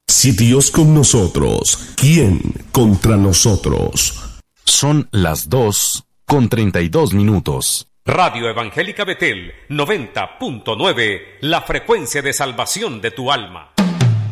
Si Dios con nosotros, ¿quién contra nosotros? Son las 2:32. Radio Evangélica Betel 90.9, la frecuencia de salvación de tu alma.